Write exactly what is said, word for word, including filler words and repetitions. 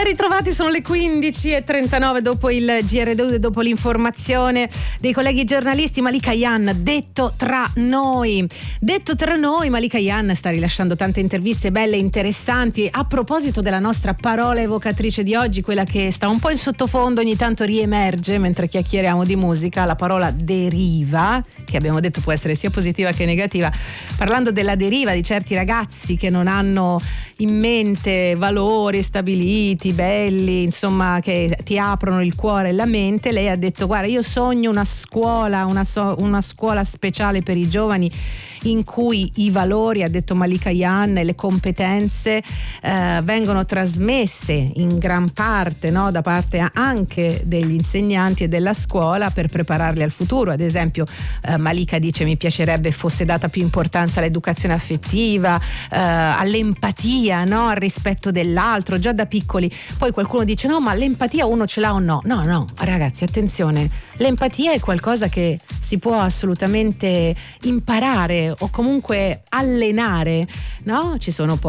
Ben ritrovati, sono le quindici e trentanove dopo il G R due, dopo l'informazione dei colleghi giornalisti. Malika Ayane, detto tra noi. Detto tra noi, Malika Ayane sta rilasciando tante interviste belle e interessanti. A proposito della nostra parola evocatrice di oggi, quella che sta un po' in sottofondo, ogni tanto riemerge mentre chiacchieriamo di musica, la parola deriva, che abbiamo detto può essere sia positiva che negativa, parlando della deriva di certi ragazzi che non hanno in mente valori stabiliti, belli, insomma, che ti aprono il cuore e la mente. Lei ha detto: guarda, io sogno una scuola, una, so- una scuola speciale per i giovani in cui i valori, ha detto Malika Ayane, e le competenze eh, vengono trasmesse in gran parte, no, da parte anche degli insegnanti e della scuola per prepararli al futuro. Ad esempio eh, Malika dice: mi piacerebbe fosse data più importanza all'educazione affettiva, eh, all'empatia, no, al rispetto dell'altro già da piccoli. Poi qualcuno dice: no, ma l'empatia uno ce l'ha o no? No, no, ragazzi, attenzione, l'empatia è qualcosa che si può assolutamente imparare o comunque allenare, no? Ci sono poi